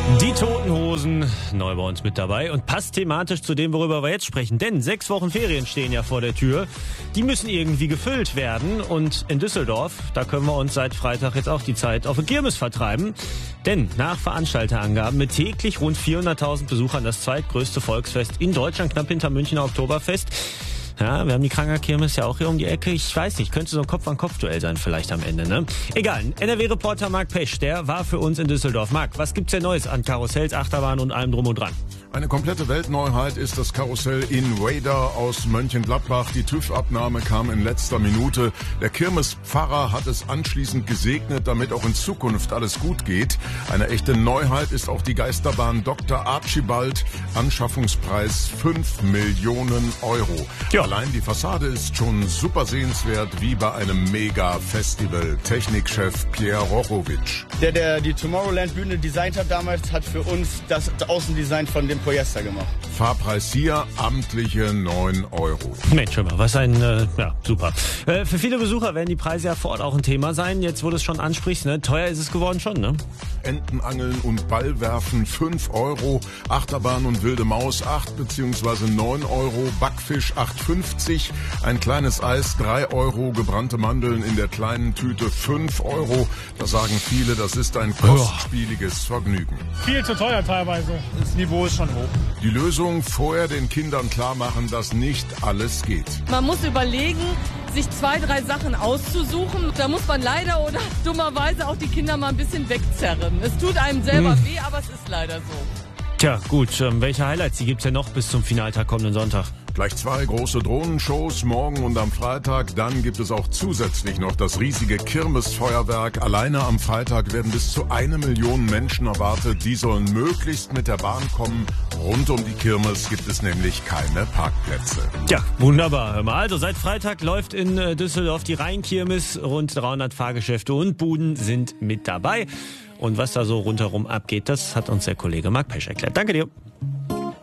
Die Toten Hosen, neu bei uns mit dabei und passt thematisch zu dem, worüber wir jetzt sprechen. Denn 6 Wochen Ferien stehen ja vor der Tür. Die müssen irgendwie gefüllt werden. Und in Düsseldorf, da können wir uns seit Freitag jetzt auch die Zeit auf eine Kirmes vertreiben. Denn nach Veranstalterangaben mit täglich rund 400.000 Besuchern das zweitgrößte Volksfest in Deutschland, knapp hinter Münchner Oktoberfest. Ja, wir haben die Kranker-Kirmes ja auch hier um die Ecke. Ich weiß nicht, könnte so ein Kopf-an-Kopf-Duell sein vielleicht am Ende, ne? Egal, NRW-Reporter Marc Pesch, der war für uns in Düsseldorf. Marc, was gibt's denn Neues an Karussells, Achterbahnen und allem drum und dran? Eine komplette Weltneuheit ist das Karussell Invader aus Mönchengladbach. Die TÜV-Abnahme kam in letzter Minute. Der Kirmespfarrer hat es anschließend gesegnet, damit auch in Zukunft alles gut geht. Eine echte Neuheit ist auch die Geisterbahn Dr. Archibald. Anschaffungspreis 5 Millionen Euro. Ja. Allein die Fassade ist schon super sehenswert, wie bei einem Mega-Festival. Technikchef Pierre Rochowitsch. Der die Tomorrowland-Bühne designt hat damals, hat für uns das Außendesign von dem Polyester gemacht. Fahrpreis hier, amtliche 9 Euro. Mensch, hör mal, was ein, ja, super. Für viele Besucher werden die Preise ja vor Ort auch ein Thema sein. Jetzt, wo du es schon ansprichst, ne? Teuer ist es geworden schon, ne? Entenangeln und Ballwerfen 5 Euro, Achterbahn und wilde Maus 8 bzw. 9 Euro, Backfisch 8,50, ein kleines Eis 3 Euro, gebrannte Mandeln in der kleinen Tüte 5 Euro. Da sagen viele, das ist ein kostspieliges Vergnügen. Viel zu teuer teilweise. Das Niveau ist schon hoch. Die Lösung, vorher den Kindern klar machen, dass nicht alles geht. Man muss überlegen, sich 2, 3 Sachen auszusuchen. Da muss man leider oder dummerweise auch die Kinder mal ein bisschen wegzerren. Es tut einem selber weh, aber es ist leider so. Tja, gut, welche Highlights, die gibt's denn noch bis zum Finaltag kommenden Sonntag? Gleich 2 große Drohnenshows, morgen und am Freitag. Dann gibt es auch zusätzlich noch das riesige Kirmesfeuerwerk. Alleine am Freitag werden bis zu 1 Million Menschen erwartet. Die sollen möglichst mit der Bahn kommen. Rund um die Kirmes gibt es nämlich keine Parkplätze. Ja, wunderbar. Hör mal, also seit Freitag läuft in Düsseldorf die Rheinkirmes. Rund 300 Fahrgeschäfte und Buden sind mit dabei. Und was da so rundherum abgeht, das hat uns der Kollege Marc Pesch erklärt. Danke dir.